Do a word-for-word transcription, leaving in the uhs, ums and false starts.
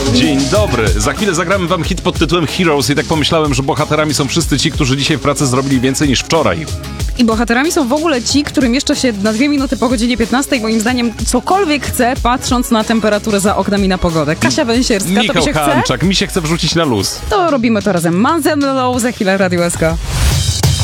Dzień dobry. Za chwilę zagramy wam hit pod tytułem Heroes i tak pomyślałem, że bohaterami są wszyscy ci, którzy dzisiaj w pracy zrobili więcej niż wczoraj. I bohaterami są w ogóle ci, którym jeszcze się na dwie minuty po godzinie piętnastej, moim zdaniem, cokolwiek chce, patrząc na temperaturę za oknem i na pogodę. Kasia Węsierska, Michał to mi się Hanczak, chce? mi się chce wrzucić na luz. To robimy to razem. Manzem Low, za chwilę Radio S K.